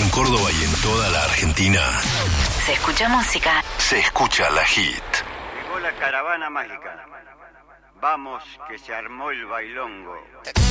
en Córdoba y en toda la Argentina. Se escucha música. Se escucha La Hit. Llegó la caravana mágica. Vamos, que se armó el bailongo.